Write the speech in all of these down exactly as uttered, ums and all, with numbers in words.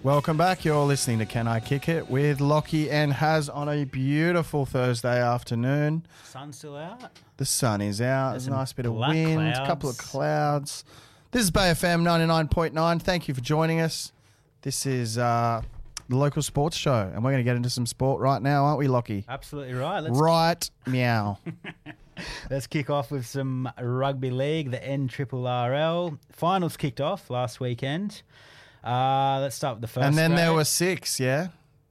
Welcome back. You're listening to Can I Kick It with Lockie and Haz on a beautiful Thursday afternoon. Sun's still out. The sun is out. There's a nice bit of wind, a clouds. couple of clouds. This is Bay F M ninety-nine point nine. Thank you for joining us. This is uh, the local sports show, and we're going to get into some sport right now, aren't we, Lockie? Absolutely right. Let's Right, meow. Let's kick off with some rugby league, the N R R L. Finals kicked off last weekend. Uh, let's start with the first And then grade. there were six, yeah?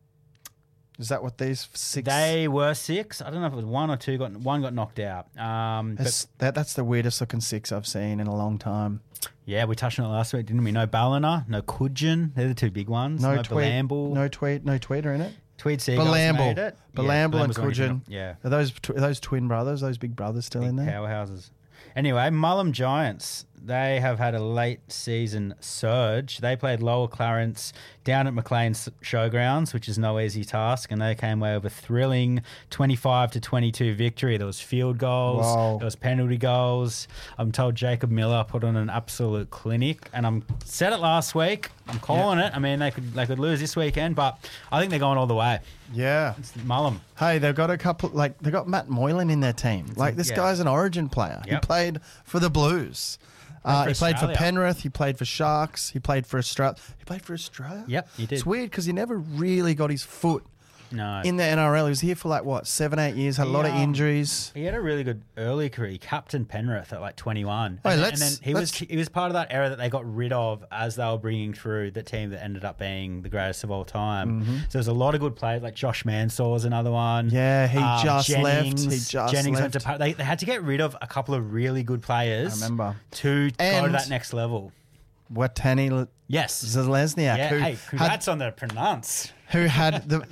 Is that what these six... They were six. I don't know if it was one or two. Got One got knocked out. Um, but That's, that, that's the weirdest looking six I've seen in a long time. yeah, we touched on it last week, didn't we? No Ballina, no Kudgeon. They're the two big ones. No, No, tweet, Belamble. no tweet, no tweeter in it. Tweed Seagulls Belamble. made it. Belamble Yeah, and Belamble's only Kudgeon. been- Yeah. Are those tw- are those twin brothers, those big brothers still in Big there? powerhouses. Anyway, Mullum Giants, they have had a late season surge. They played Lower Clarence down at McLean's Showgrounds, which is no easy task, and they came away with a thrilling twenty-five to twenty-two victory. There was field goals, Wow. there was penalty goals. I'm told Jacob Miller put on an absolute clinic, and I'm said it last week. I'm calling it. I mean, they could they could lose this weekend, but I think they're going all the way. Yeah. It's Mullum. Hey, they've got a couple, like, they've got Matt Moylan in their team. Like, this yeah. guy's an origin player. He Yep. played for the Blues. Uh, for he played for Australia. Penrith. He played for Sharks. He played for Australia. He played for Australia? Yep, he did. It's weird because he never really got his foot No. in the N R L. He was here for, like, what, seven, eight years, had a He, lot of um, injuries. He had a really good early career. He captained Penrith at like twenty-one. Oh, and, then, let's- and then he was let's- he was part of that era that they got rid of as they were bringing through the team that ended up being the greatest of all time. So there's a lot of good players, like Josh Mansour is another one. Yeah, he Um, just left. Jennings, He just Jennings left. went to Pa- they, they had to get rid of a couple of really good players. I remember. to go And- to that next level. Watani Yes. Zelezniak, Yeah. who, Hey, had, congrats on the pronounce. who had the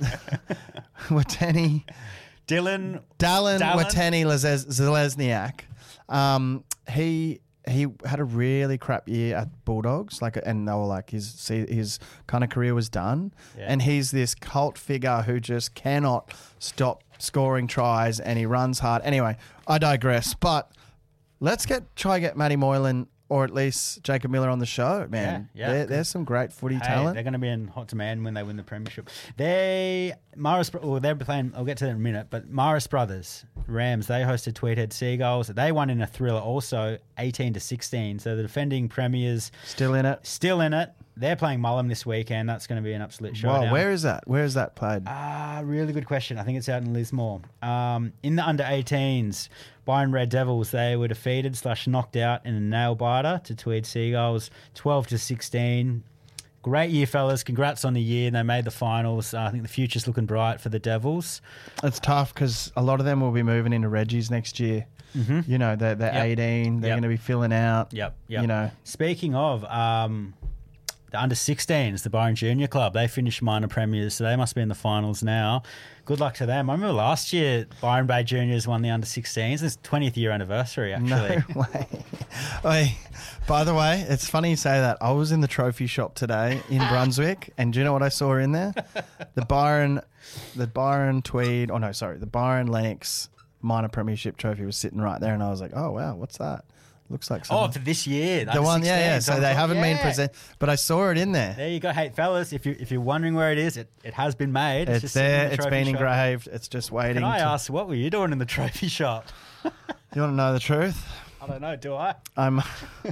Watani... Dylan. Dallin Dallin? Watani Zelezniak, um, he he had a really crap year at Bulldogs, like, and they were like his see, his kind of career was done, Yeah. and he's this cult figure who just cannot stop scoring tries, and he runs hard. Anyway, I digress, but let's get try get Matty Moylan or at least Jacob Miller on the show, man. Yeah, yeah. There- there's some great footy Hey, talent. they're going to be in hot demand when they win the premiership. They Morris, well, they're playing. I'll get to that in a minute. But Morris Brothers Rams, they hosted Tweedhead Seagulls. They won in a thriller, also eighteen to sixteen. So the defending premiers Still in it. still in it. They're playing Mullum this weekend. That's going to be an absolute showdown. Wow, where is that? Where is that played? Ah, really good question. I think it's out in Lismore. Um, in the under eighteens, Byron Red Devils, they were defeated slash knocked out in a nail biter to Tweed Seagulls, twelve to sixteen. Great year, fellas. Congrats on the year. They made the finals. Uh, I think the future's looking bright for the Devils. It's tough because a lot of them will be moving into Reggie's next year. You know, they're, they're Yep. eighteen. They're Yep. going to be filling out. Yep, yep. You know, Speaking of um, the under sixteens, the Byron Junior Club, they finished minor premiers, so they must be in the finals now. Good luck to them. I remember last year Byron Bay Juniors won the under sixteens. It's twentieth year anniversary, actually. no way. Oi, by the way, it's funny you say that. I was in the trophy shop today in Brunswick, and do you know what I saw in there? The Byron, the Byron Tweed. Oh no, sorry, the Byron Lennox minor premiership trophy was sitting right there, and I was like, oh wow, what's that? Looks like Oh, something. for this year. the one, yeah, yeah. So they haven't been yeah. present, but I saw it in there. There you go. Hey, fellas, if, you, if you're wondering where it is, it, it has been made. It's, just sitting in there. the It's trophy been shop. engraved. It's just waiting. Can I to- ask, what were you doing in the trophy shop? You want to know the truth? I don't know, do I? I'm.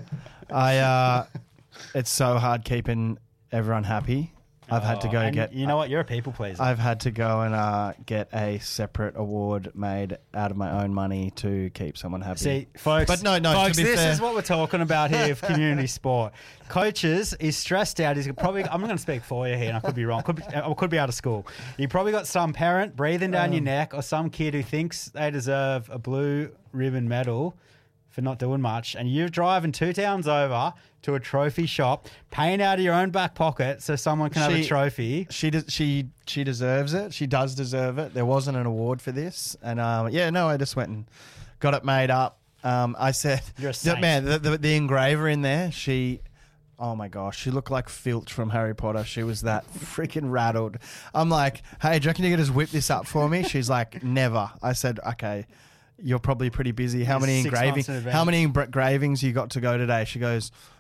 I. Uh, it's so hard keeping everyone happy. I've had to Oh, go and get. You know what? You're a people pleaser. I've had to go and uh, get a separate award made out of my own money to keep someone happy. See, folks, But no, no, to folks, be this fair- is what we're talking about here for community sport. Coaches is stressed out. He's probably, I'm going to speak for you here, and I could be wrong. Could be, I could be out of school. You probably got some parent breathing down Um. your neck, or some kid who thinks they deserve a blue ribbon medal for not doing much, and you're driving two towns over to a trophy shop, paying out of your own back pocket so someone can have a She- trophy. She does. She she deserves it. She does deserve it. There wasn't an award for this, and um, yeah, no, I just went and got it made up. Um, I said, You're a the- saint. man, the, the, the engraver in there. She, oh my gosh, she looked like Filch from Harry Potter. She was that freaking rattled. I'm like, hey, do you reckon you could just whip this up for me? She's like, never. I said, okay. You're probably pretty busy. How It's many six engraving? months in advance. How many engravings you got to go today? She goes,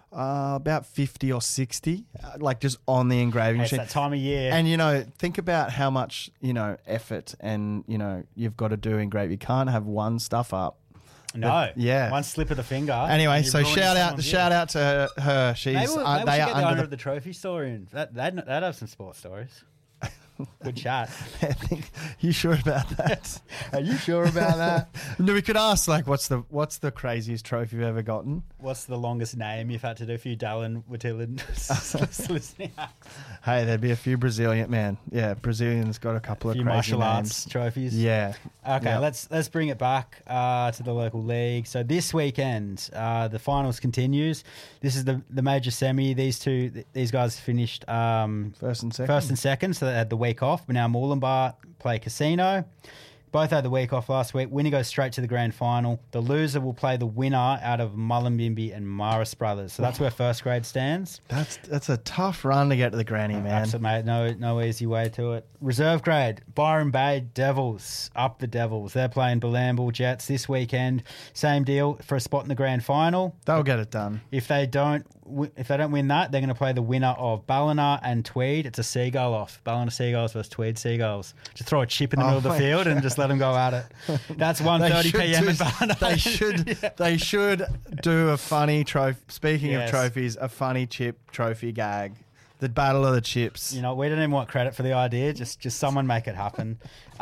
Uh, about fifty or sixty, uh, like just on the engraving It's machine. that time of year. And, you know, think about how much, you know, effort and, you know, you've got to do engrave. You can't have one stuff up. no. But, yeah. One slip of the finger. Anyway, and you're so ruining shout out someone's shout year. out to her. her. She's Maybe, we'll, uh, maybe we they should are get the under owner the of the trophy store in. That, that'd, that'd have some sports stories. Good chat. I think, you sure about that? Are you sure about that? No, we could ask like, what's the what's the craziest trophy you've ever gotten? What's the longest name you've had to do for you, Dallin Wattilin? listening? Hey, there'd be a few Brazilian man. Yeah, Brazilians got a couple A of few crazy martial names. arts trophies. Yeah. Okay, Yeah. let's let's bring it back uh, to the local league. So this weekend, uh, the finals continues. This is the the major semi. These two, th- these guys finished um, First and second. first and second, so they had the week off. But now Moolumbar play Casino. Both had the week off last week. Winner goes straight to the grand final. The loser will play the winner out of Mullumbimby and Maris Brothers. So that's where first grade stands. That's that's a tough run to get to the granny, man. Absolutely, mate. No, no easy way to it. Reserve grade, Byron Bay Devils, up the Devils. They're playing Bilambil Jets this weekend. Same deal for a spot in the grand final. They'll get it done. If they don't, wi- if they don't win that, they're going to play the winner of Ballina and Tweed. It's a seagull off. Ballina Seagulls versus Tweed Seagulls. Just throw a chip in the Oh, middle of the my field and just let them go at it. That's one thirty should p.m. do- in Ballina. They should they should do a funny trophy. Speaking Yes. of trophies, a funny chip trophy gag. The battle of the chips. You know, we don't even want credit for the idea. Just just someone make it happen.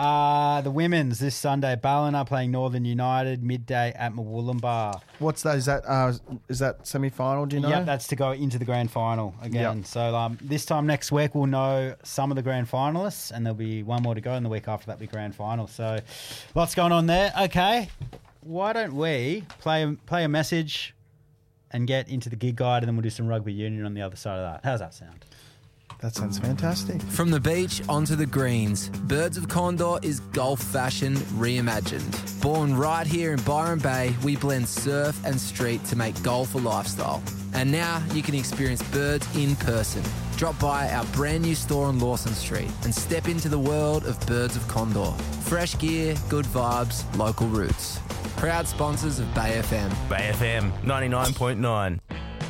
Uh, the women's this Sunday, Ballina playing Northern United midday at Moolumbar. What's that? Is that uh, is that semi final? Do you know? Yep, that's to go into the grand final again. Yep. So um, this time next week we'll know some of the grand finalists, and there'll be one more to go, and the week after that will be grand final. So lots going on there. Okay, why don't we play play a message and get into the gig guide, and then we'll do some rugby union on the other side of that. How's that sound? That sounds fantastic. From the beach onto the greens, Birds of Condor is golf fashion reimagined. Born right here in Byron Bay, we blend surf and street to make golf a lifestyle. And now you can experience Birds in person. Drop by our brand new store on Lawson Street and step into the world of Birds of Condor. Fresh gear, good vibes, local roots. Proud sponsors of Bay F M. Bay F M ninety-nine point nine.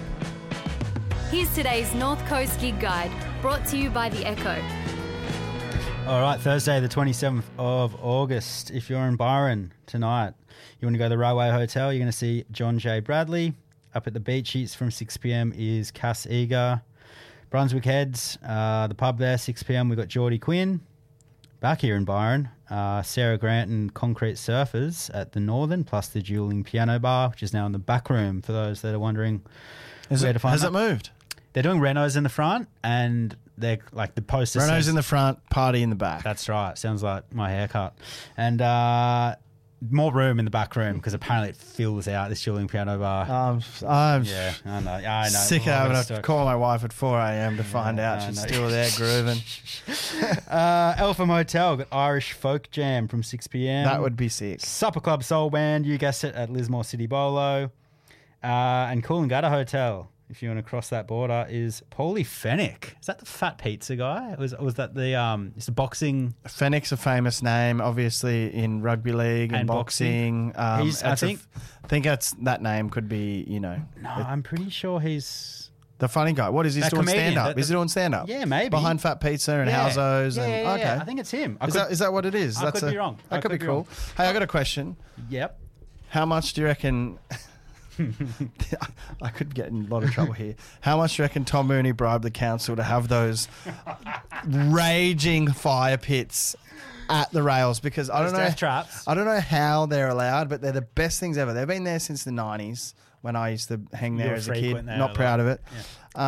Here's today's North Coast Gig Guide, brought to you by The Echo. All right, Thursday the twenty-seventh of August. If you're in Byron tonight, you want to go to the Railway Hotel, you're going to see John J. Bradley. Up at the Beach Eats from six p.m. is Cass Eager. Brunswick Heads, uh, the pub there, six p.m. We've got Geordie Quinn. Back here in Byron, uh, Sarah Grant and Concrete Surfers at the Northern, plus the Dueling Piano Bar, which is now in the back room for those that are wondering Is where it, to find has that. it moved? They're doing Renos in the front, and they're like the poster Renault's says- in the front, party in the back. That's right. Sounds like my haircut. And uh, more room in the back room because apparently it fills out this dueling piano bar. Um, I'm yeah, I know. I know. sick of Oh, having that's to so- call my wife at four a.m. to find out I she's know. still there grooving. Uh, Eltham Hotel got Irish Folk Jam from six p.m. That would be sick. Supper Club Soul Band, you guessed it, at Lismore City Bolo. Uh, and Coolangatta Hotel, if you want to cross that border, is Paulie Fennick. Is that the Fat Pizza guy? Was was that the um? It's the boxing. Fennick's a famous name, obviously in rugby league and, And boxing. Um, He's- I that's a think- f- I think that's that name could be, you know, No, I'm pretty sure he's. the funny guy. What is he That doing? comedian, Stand up? that- Is he doing stand up? Yeah, maybe. Behind Fat Pizza and Yeah. Halzos Yeah, and yeah, yeah, okay. yeah. I think it's him. I is could- that is that what it is? I That's could a, be wrong. That I could, could be be cool. wrong. Hey, I got a question. Yep. How much do you reckon? I could get in a lot of trouble here. How much do you reckon Tom Mooney bribed the council to have those raging fire pits at the rails? Because I Those don't know, death traps. I don't know how they're allowed, but they're the best things ever. They've been there since the nineties when I used to hang You there were as a kid. frequent there Not a proud lot. of it.